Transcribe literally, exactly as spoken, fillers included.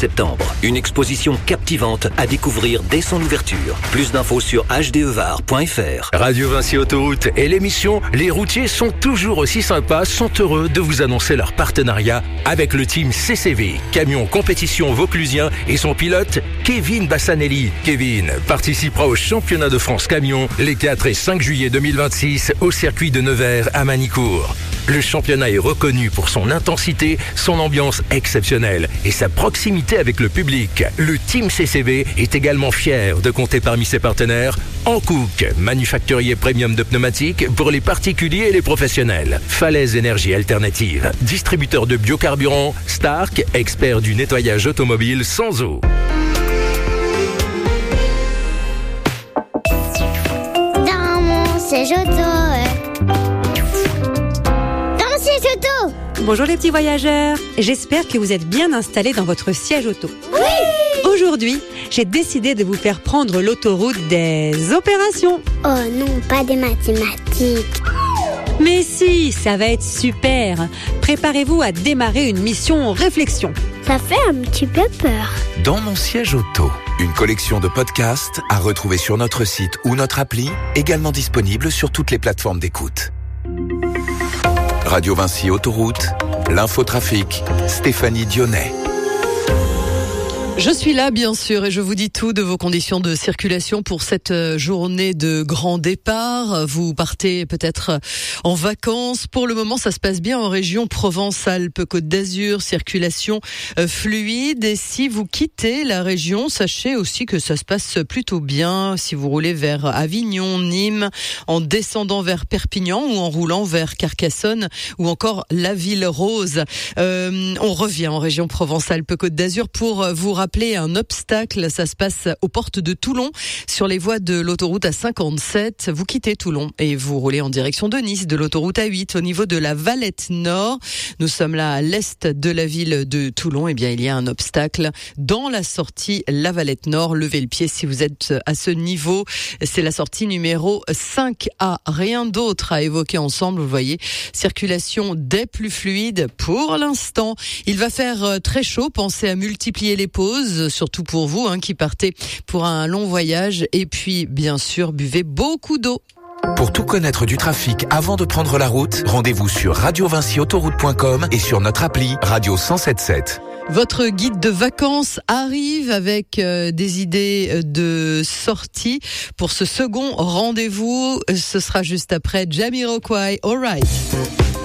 septembre. Une exposition captivante à découvrir dès son ouverture. Plus d'infos sur h d e var point f r. Radio Vinci Autoroute et l'émission Les routiers sont toujours aussi sympas sont heureux de vous annoncer leur partenariat avec le team C C V, camion compétition vauclusien et son pilote Kevin Bassanelli. Kevin participera au championnat de France camion les quatre et cinq juillet deux mille vingt-six au circuit de Nevers à Manicourt. Le championnat est reconnu pour son intensité, son ambiance exceptionnelle et sa proximité avec le public. Le team C C V est également fier de compter parmi ses partenaires Hankook, manufacturier premium de pneumatiques pour les particuliers et les professionnels. Falaise Énergie Alternative, distributeur de biocarburant. Stark, expert du nettoyage automobile sans eau. Dans mon siège auto. Dans mon siège auto. Bonjour les petits voyageurs, j'espère que vous êtes bien installés dans votre siège auto. Oui. Aujourd'hui, j'ai décidé de vous faire prendre l'autoroute des opérations. Oh non, pas des mathématiques. Mais si, ça va être super. Préparez-vous à démarrer une mission réflexion. Ça fait un petit peu peur. Dans mon siège auto, une collection de podcasts à retrouver sur notre site ou notre appli, également disponible sur toutes les plateformes d'écoute. Radio Vinci Autoroute, l'infotrafic, Stéphanie Dionnet. Je suis là, bien sûr, et je vous dis tout de vos conditions de circulation pour cette journée de grand départ. Vous partez peut-être en vacances. Pour le moment, ça se passe bien en région Provence-Alpes-Côte d'Azur. Circulation fluide. Et si vous quittez la région, sachez aussi que ça se passe plutôt bien. Si vous roulez vers Avignon, Nîmes, en descendant vers Perpignan ou en roulant vers Carcassonne ou encore la Ville Rose. Euh, on revient en région Provence-Alpes-Côte d'Azur pour vous rappeler un obstacle. Ça se passe aux portes de Toulon, sur les voies de l'autoroute A cinquante-sept. Vous quittez Toulon et vous roulez en direction de Nice, de l'autoroute A huit, au niveau de la Valette Nord. Nous sommes là à l'est de la ville de Toulon. Eh bien, il y a un obstacle dans la sortie La Valette Nord. Levez le pied si vous êtes à ce niveau. C'est la sortie numéro cinq A. Rien d'autre à évoquer ensemble. Vous voyez, circulation des plus fluides pour l'instant. Il va faire très chaud. Pensez à multiplier les pauses, surtout pour vous hein, qui partez pour un long voyage. Et puis, bien sûr, buvez beaucoup d'eau. Pour tout connaître du trafic avant de prendre la route, rendez-vous sur radio vinci autoroute point com et sur notre appli Radio cent sept sept. Votre guide de vacances arrive avec euh, des idées de sortie pour ce second rendez-vous. Ce sera juste après Jamiroquai. All right.